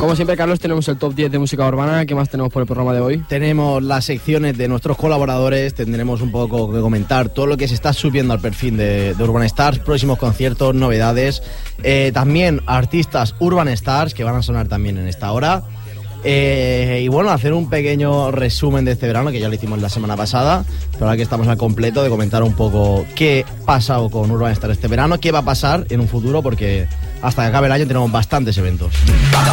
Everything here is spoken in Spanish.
Como siempre, Carlos, tenemos el top 10 de música urbana. ¿Qué más tenemos por el programa de hoy? Tenemos las secciones de nuestros colaboradores, tendremos un poco que comentar todo lo que se está subiendo al perfil de Urban Stars, próximos conciertos, novedades, también artistas Urban Stars que van a sonar también en esta hora. Y bueno, hacer un pequeño resumen de este verano, que ya lo hicimos la semana pasada, pero ahora que estamos al completo, de comentar un poco qué ha pasado con Urban Stars este verano, qué va a pasar en un futuro, porque hasta que acabe el año tenemos bastantes eventos.